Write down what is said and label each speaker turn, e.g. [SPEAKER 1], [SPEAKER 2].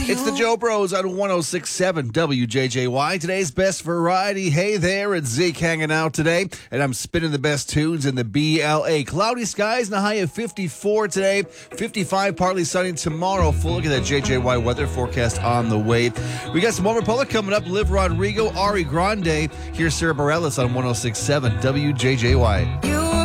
[SPEAKER 1] It's the Joe Bros on 106.7 WJJY. Today's best variety. Hey there, it's Zeke hanging out today, and I'm spinning the best tunes in the BLA. Cloudy skies and a high of 54 today. 55, partly sunny tomorrow. Full look at that JJY weather forecast on the way. We got some One Republic coming up. Liv Rodrigo, Ari Grande. Here's Sarah Bareilles on 106.7 WJJY.